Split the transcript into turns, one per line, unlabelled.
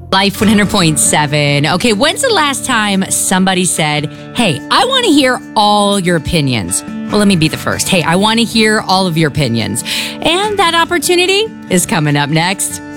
Life 100.7. Okay, when's the last time somebody said, hey, I want to hear all your opinions? Well, let me be the first. Hey, I want to hear all of your opinions. And that opportunity is coming up next.